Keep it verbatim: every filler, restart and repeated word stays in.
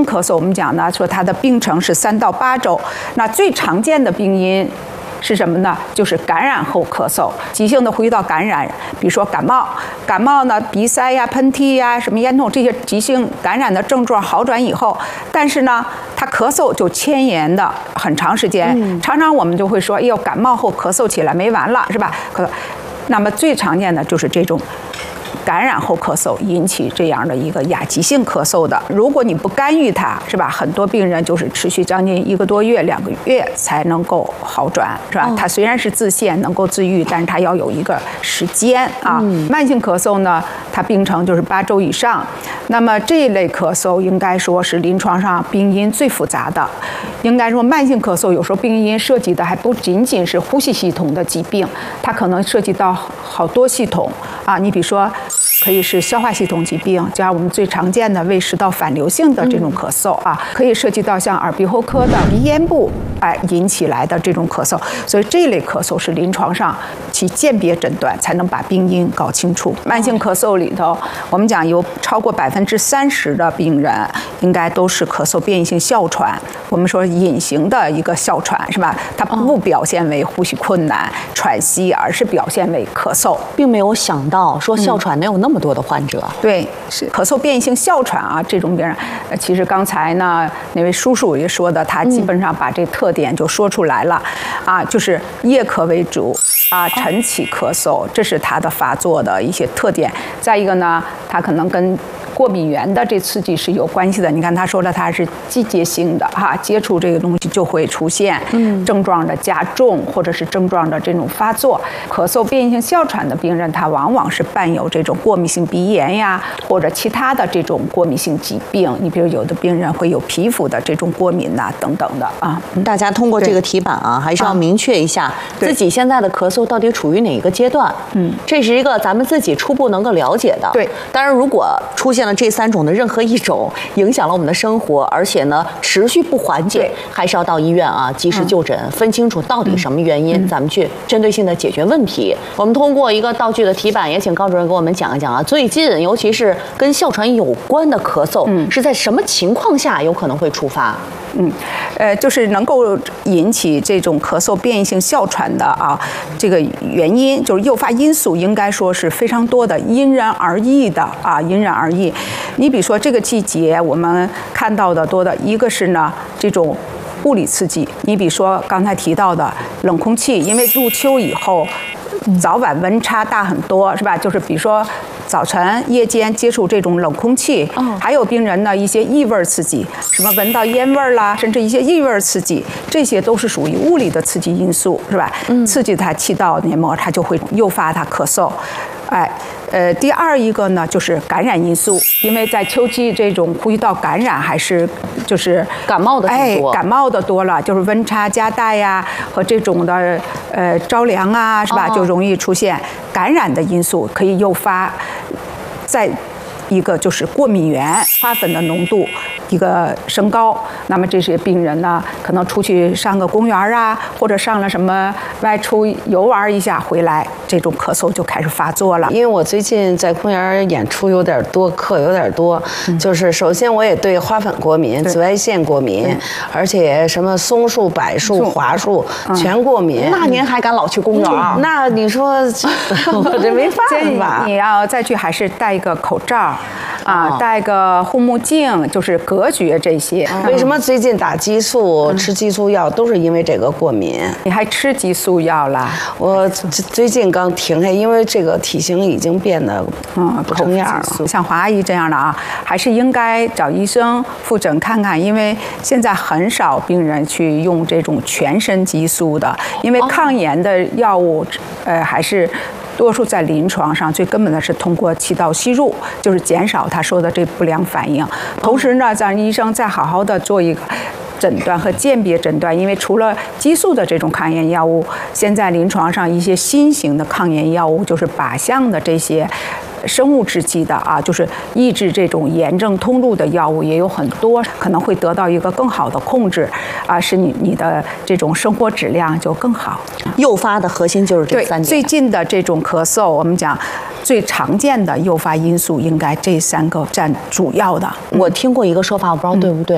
咳嗽，我们讲呢，说它的病程是三到八周。那最常见的病因是什么呢？就是感染后咳嗽，急性的呼吸道感染，比如说感冒，感冒呢，鼻塞呀、喷嚏呀、什么咽痛这些急性感染的症状好转以后，但是呢，它咳嗽就牵延的很长时间。嗯、常常我们就会说，哎呦，感冒后咳嗽起来没完了，是吧？咳，那么最常见的就是这种感染后咳嗽引起这样的一个亚急性咳嗽的，如果你不干预它，是吧？很多病人就是持续将近一个多月、两个月才能够好转，是吧？它虽然是自限能够自愈，但是它要有一个时间啊。嗯、慢性咳嗽呢，它病程就是八周以上。那么这一类咳嗽应该说是临床上病因最复杂的。应该说，慢性咳嗽有时候病因涉及的还不仅仅是呼吸系统的疾病，它可能涉及到好多系统啊。你比如说，可以是消化系统疾病，就像我们最常见的胃食道反流性的这种咳嗽啊，可以涉及到像耳鼻喉科的鼻咽部哎引起来的这种咳嗽，所以这类咳嗽是临床上其鉴别诊断才能把病因搞清楚。慢性咳嗽里头，我们讲有超过百分之三十的病人应该都是咳嗽变异性哮喘，我们说隐形的一个哮喘是吧？它不表现为呼吸困难、喘息，而是表现为咳嗽， 并没有想到说哮喘能有那么多的患者。 嗯、对，是咳嗽变异性哮喘啊，这种病人，呃，其实刚才呢那位叔叔也说的，他基本上把这特点就说出来了，嗯、啊，就是夜咳为主啊，晨起咳嗽，这是它的发作的一些特点。再一个呢，它可能跟过敏源的这刺激是有关系的。你看他说了，它是季节性的哈，接触这个东西就会出现症状的加重，或者是症状的这种发作。咳嗽变异性哮喘的病人，他往往是伴有这种过敏性鼻炎呀，或者其他的这种过敏性疾病。你比如有的病人会有皮肤的这种过敏呐、啊、等等的啊。 大家通过这个题板啊，还是要明确一下自己现在的咳嗽到底处于哪一个阶段。嗯，这是一个咱们自己初步能够了解的。 对， 当然如果出现了这三种的任何一种影响了我们的生活，而且呢持续不缓解，还是要到医院啊及时就诊，嗯、分清楚到底什么原因，嗯、咱们去针对性的解决问题。我们通过一个道具的题板，也请高主任给我们讲一讲啊，最近尤其是跟哮喘有关的咳嗽，嗯、是在什么情况下有可能会触发？ 嗯，呃，就是能够引起这种咳嗽变异性哮喘的啊，这个原因就是诱发因素，应该说是非常多的，因人而异的啊，因人而异。你比如说这个季节我们看到的多的，一个是呢这种物理刺激，你比如说刚才提到的冷空气，因为入秋以后早晚温差大很多，是吧？就是比如说早晨、夜间接触这种冷空气，哦、还有病人呢一些异味刺激，什么闻到烟味啦，甚至一些异味刺激，这些都是属于物理的刺激因素，是吧？嗯、刺激它气道黏膜，它就会诱发它咳嗽。哎，呃，第二一个呢就是感染因素，因为在秋季这种呼吸道感染还是就是感冒的挺多， 哎，感冒的多了，就是温差加大呀和这种的呃着凉啊，是吧？哦、就容易出现感染的因素，可以诱发。再一个就是过敏原花粉的浓度一个升高，那么这些病人呢，可能出去上个公园啊，或者上了什么外出游玩一下回来，这种咳嗽就开始发作了。 因为我最近在公园演出有点多，课有点多，嗯、就是首先我也对花粉过敏、紫外线过敏，而且什么松树、柏树、桦树、嗯、全过敏。 那您还敢老去公园？ 嗯、那你说我这没办法。 你要再去还是戴一个口罩。啊，戴个护目镜，就是隔绝这些。 为什么最近打激素、吃激素药都是因为这个过敏？ 你还吃激素药了？ 我最近刚停下，因为这个体型已经变得嗯不成样了。 像华阿姨这样的啊，还是应该找医生复诊看看，因为现在很少病人去用这种全身激素的，因为抗炎的药物，呃，还是。多数在临床上最根本的是通过气道吸入，就是减少他说的这不良反应。同时呢，让医生再好好的做一个诊断和鉴别诊断，因为除了激素的这种抗炎药物，现在临床上一些新型的抗炎药物，就是靶向的这些生物制剂的啊，就是抑制这种炎症通路的药物也有很多，可能会得到一个更好的控制啊，使你你的这种生活质量就更好。 诱发的核心就是这三点。 最近的这种咳嗽，我们讲最常见的诱发因素应该这三个占主要的。 我听过一个说法，我不知道对不对。